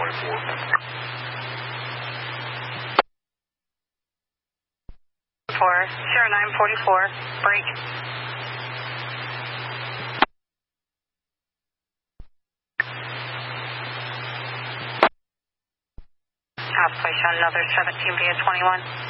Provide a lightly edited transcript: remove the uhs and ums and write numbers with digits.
0944, break. I'll place on another 17 via 21.